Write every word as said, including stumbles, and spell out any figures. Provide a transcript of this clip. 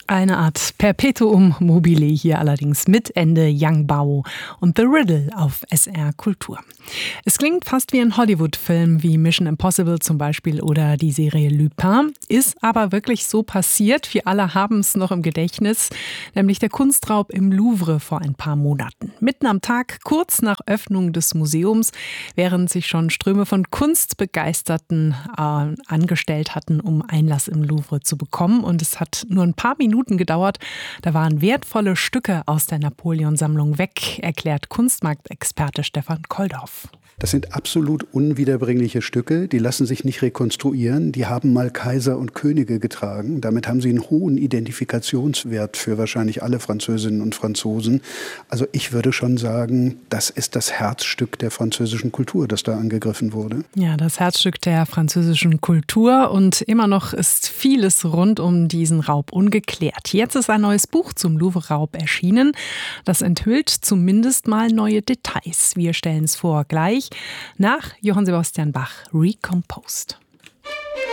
Eine Art Perpetuum mobile hier allerdings mit Ende Yang Bao und The Riddle auf S R Kultur. Es klingt fast wie ein Hollywood-Film wie Mission Impossible zum Beispiel oder die Serie Lupin, ist aber wirklich so passiert. Wir alle haben es noch im Gedächtnis, nämlich der Kunstraub im Louvre vor ein paar Monaten. Mitten am Tag, kurz nach Öffnung des Museums, während sich schon Ströme von Kunstbegeisterten äh, angestellt hatten, um Einlass im Louvre zu bekommen. Und es hat nur ein paar Minuten Minuten gedauert. Da waren wertvolle Stücke aus der Napoleon-Sammlung weg, erklärt Kunstmarktexperte Stefan Koldorf. Das sind absolut unwiederbringliche Stücke, die lassen sich nicht rekonstruieren. Die haben mal Kaiser und Könige getragen. Damit haben sie einen hohen Identifikationswert für wahrscheinlich alle Französinnen und Franzosen. Also ich würde schon sagen, das ist das Herzstück der französischen Kultur, das da angegriffen wurde. Ja, das Herzstück der französischen Kultur. Und immer noch ist vieles rund um diesen Raub ungeklärt. Jetzt ist ein neues Buch zum Louvre-Raub erschienen. Das enthüllt zumindest mal neue Details. Wir stellen es vor gleich nach Johann Sebastian Bach, Recomposed.